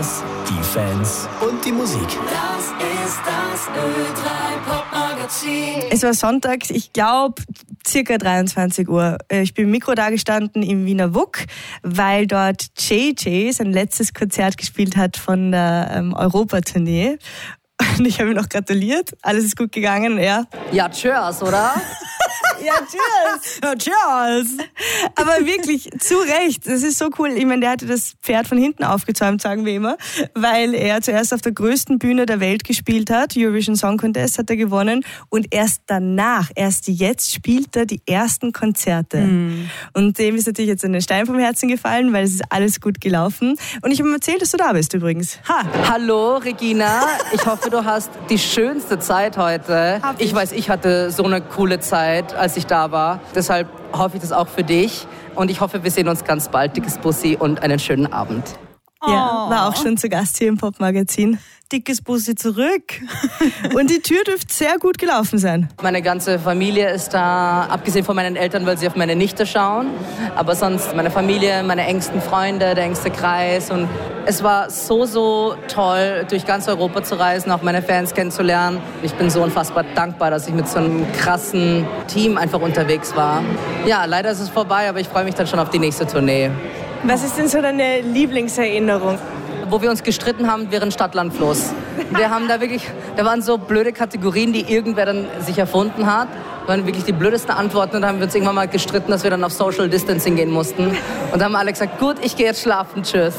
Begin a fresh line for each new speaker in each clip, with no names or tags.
Die Fans und die Musik.
Das ist das Ö3 Pop-Magazin.
Es war Sonntag, ich glaube circa 23 Uhr. Ich bin im Mikro da gestanden im Wiener WUK, weil dort JJ sein letztes Konzert gespielt hat von der Europatournee. Und ich habe ihm noch gratuliert. Alles ist gut gegangen und er...
Ja, cheers, oder?
Ja, cheers. Ja, cheers. Aber wirklich, zu Recht. Das ist so cool. Ich meine, der hatte das Pferd von hinten aufgezäumt, sagen wir immer, weil er zuerst auf der größten Bühne der Welt gespielt hat. Eurovision Song Contest hat er gewonnen. Und erst jetzt spielt er die ersten Konzerte. Und dem ist natürlich jetzt ein Stein vom Herzen gefallen, weil es ist alles gut gelaufen. Und ich habe ihm erzählt, dass du da bist übrigens.
Hallo, Regina. Ich hoffe, du hast die schönste Zeit heute. Ich weiß, ich hatte so eine coole Zeit, als ich da war. Deshalb hoffe ich das auch für dich. Und ich hoffe, wir sehen uns ganz bald. Dickes Bussi und einen schönen Abend.
Ja, war auch schon zu Gast hier im Pop-Magazin. Dickes Bussi zurück. Und die Tür dürfte sehr gut gelaufen sein.
Meine ganze Familie ist da, abgesehen von meinen Eltern, weil sie auf meine Nichte schauen. Aber sonst meine Familie, meine engsten Freunde, der engste Kreis. Und es war so toll, durch ganz Europa zu reisen, auch meine Fans kennenzulernen. Ich bin so unfassbar dankbar, dass ich mit so einem krassen Team einfach unterwegs war. Ja, leider ist es vorbei, aber ich freue mich dann schon auf die nächste Tournee.
Was ist denn so deine Lieblingserinnerung?
Wo wir uns gestritten haben während Stadt-Land-Fluss. Wir haben da waren so blöde Kategorien, die irgendwer dann sich erfunden hat. Das waren wirklich die blödesten Antworten und dann haben wir uns irgendwann mal gestritten, dass wir dann auf Social Distancing gehen mussten. Und dann haben alle gesagt, gut, ich gehe jetzt schlafen, tschüss.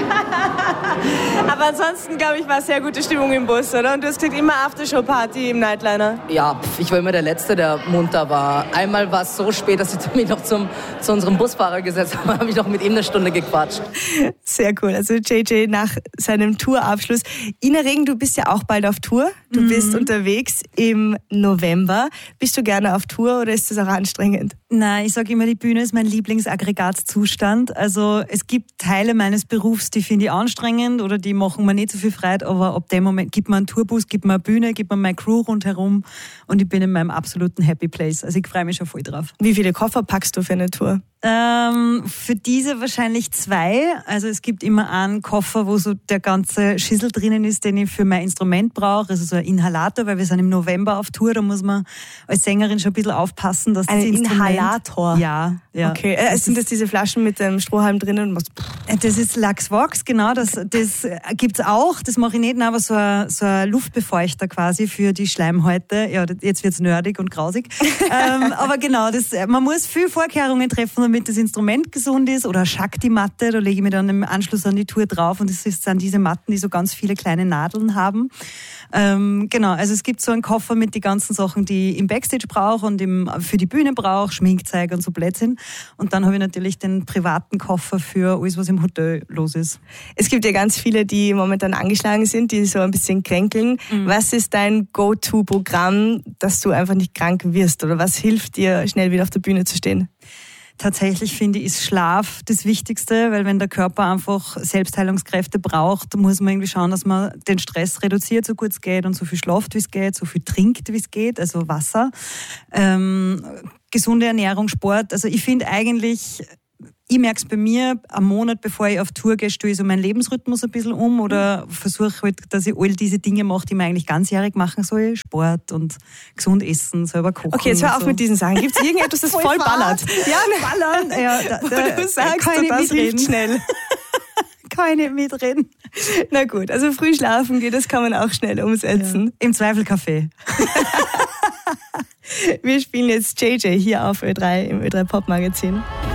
Aber ansonsten, glaube ich, war sehr gute Stimmung im Bus, oder? Und du hast gesagt, immer Aftershow-Party im Nightliner.
Ja, ich war immer der Letzte, der munter war. Einmal war es so spät, dass ich mich noch zu unserem Busfahrer gesetzt habe, habe ich noch mit ihm eine Stunde gequatscht.
Sehr cool. Also JJ nach seinem Tourabschluss. Ina Regen, du bist ja auch bald auf Tour. Du bist unterwegs im November. Bist du gerne auf Tour oder ist das auch anstrengend?
Nein, ich sage immer, die Bühne ist mein Lieblingsaggregatzustand. Also es gibt Teile meines Berufs, die finde ich anstrengend oder die machen mir nicht so viel Freude, aber ab dem Moment gibt mir einen Tourbus, gibt mir eine Bühne, gibt mir meine Crew rundherum und ich bin in meinem absoluten Happy Place. Also ich freue mich schon voll drauf.
Wie viele Koffer packst du für eine Tour?
Für diese wahrscheinlich 2. Also es gibt immer einen Koffer, wo so der ganze Schissel drinnen ist, den ich für mein Instrument brauche. Also so ein Inhalator, weil wir sind im November auf Tour. Da muss man als Sängerin schon ein bisschen aufpassen, dass das Instrument...
Inhalator?
Ja.
Okay, sind das diese Flaschen mit dem Strohhalm drinnen?
Das ist Luxvox, genau. Das gibt's auch. Das mache ich nicht, aber so ein Luftbefeuchter quasi für die Schleimhäute. Ja, jetzt wird's nerdig und grausig. Aber genau, man muss viel Vorkehrungen treffen, damit das Instrument gesund ist. Oder Shakti-Matte, da lege ich mir dann im Anschluss an die Tour drauf und das sind diese Matten, die so ganz viele kleine Nadeln haben. Genau, also es gibt so einen Koffer mit den ganzen Sachen, die ich im Backstage brauche und für die Bühne brauche, Schminkzeug und so Blödsinn. Und dann habe ich natürlich den privaten Koffer für alles, was im Hotel los ist.
Es gibt ja ganz viele, die momentan angeschlagen sind, die so ein bisschen kränkeln. Was ist dein Go-To-Programm, dass du einfach nicht krank wirst? Oder was hilft dir, schnell wieder auf der Bühne zu stehen?
Tatsächlich finde ich, ist Schlaf das Wichtigste, weil wenn der Körper einfach Selbstheilungskräfte braucht, muss man irgendwie schauen, dass man den Stress reduziert, so gut es geht und so viel schlaft, wie es geht, so viel trinkt, wie es geht, also Wasser. Gesunde Ernährung, Sport. Also ich finde eigentlich, ich merke es bei mir, am Monat, bevor ich auf Tour gehe, stelle ich so meinen Lebensrhythmus ein bisschen um oder versuche halt, dass ich all diese Dinge mache, die man eigentlich ganzjährig machen soll. Sport und gesund essen, selber kochen.
Okay, jetzt hör auf mit diesen Sachen. Gibt es irgendetwas, das voll ballert?
Ja, ballern. Ja,
du sagst,
kann ich
das hilft schnell.
Kann ich nicht mitreden.
Na gut, also früh schlafen geht, das kann man auch schnell umsetzen.
Ja. Im Zweifel Kaffee.
Wir spielen jetzt JJ hier auf Ö3 im Ö3 Pop Magazin.